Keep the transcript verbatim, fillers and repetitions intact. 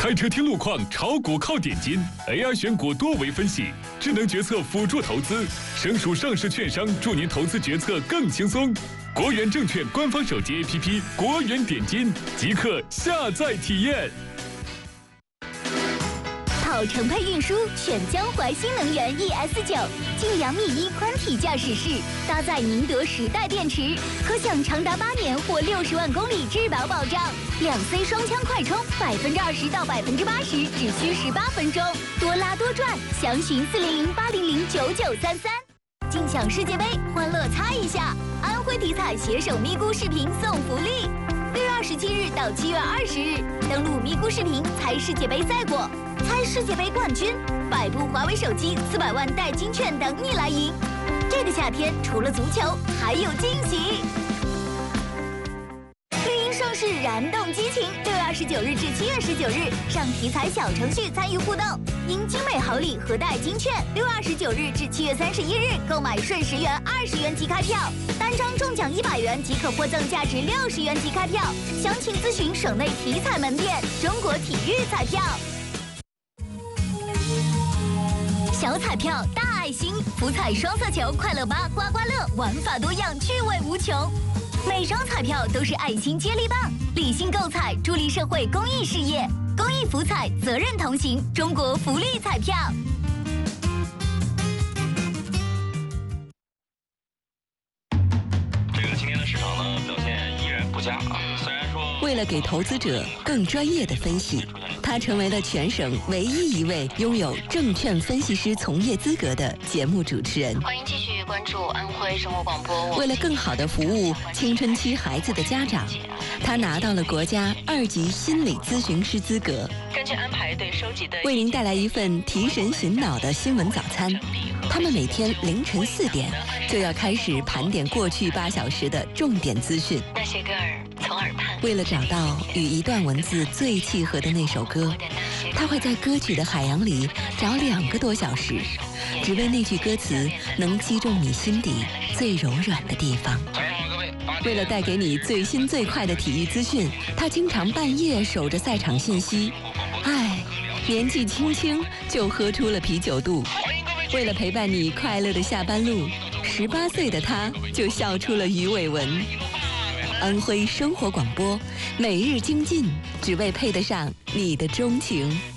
开车听路况，炒股靠点金 ，A I 选股多维分析，智能决策辅助投资，省属上市券商助您投资决策更轻松。国元证券官方手机 A P P 国元点金，即刻下载体验。 跑程配运输选江淮新能源 E S 九，近两米一宽体驾驶室，搭载宁德时代电池，可享长达八年或六十万公里质保保障。两 C 双枪快充，百分之二十到百分之八十只需十八分钟，多拉多赚。详询四零零八零零九九三三。尽享世界杯，欢乐猜一下！安徽体彩携手咪咕视频送福利，六月二十七日到七月二十日，登录咪咕视频猜世界杯赛果。猜世界杯冠军，百部华为手机、四百万代金券等你来赢。这个夏天除了足球，还有惊喜！绿茵盛世燃动激情，六月二十九日至七月十九日，上体彩小程序参与互动，赢精美好礼和代金券。六月二十九日至七月三十一日，购买顺十元、二十元即开票，单张中奖一百元即可获赠价值六十元即开票。详情咨询省内体彩门店。中国体育彩票。小彩票大爱心，福彩双色球快乐吧刮刮乐，玩法多样，趣味无穷。每张彩票都是爱心接力棒，理性购彩，助力社会公益事业。公益福彩，责任同行，中国福利彩票。 这个今天的市场呢，表现依然不佳啊。虽然说， 为了给投资者更专业的分析，他成为了全省唯一一位拥有证券分析师从业资格的节目主持人。 欢迎继续关注安徽生活广播。 为了更好地服务青春期孩子的家长，他拿到了国家二级心理咨询师资格。 根据安排对收集的， 为您带来一份提神醒脑的新闻早餐。他们每天凌晨四点就要开始盘点过去八小时的重点资讯。 那些歌儿从耳畔。 为了找到与一段文字最契合的那首歌，他会在歌曲的海洋里找两个多小时，只为那句歌词能击中你心底最柔软的地方。为了带给你最新最快的体育资讯，他经常半夜守着赛场信息。唉，年纪轻轻就喝出了啤酒肚。为了陪伴你快乐的下班路，十八岁的他就笑出了鱼尾纹。安徽生活广播，每日精进，只为配得上你的钟情。